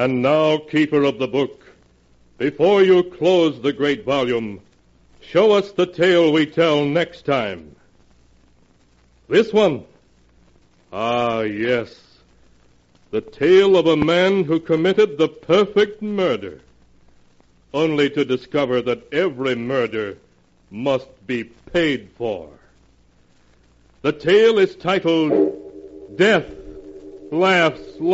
And now, keeper of the book, before you close the great volume, show us the tale we tell next time. This one. Ah, yes. The tale of a man who committed the perfect murder, only to discover that every murder must be paid for. The tale is titled Death Laughs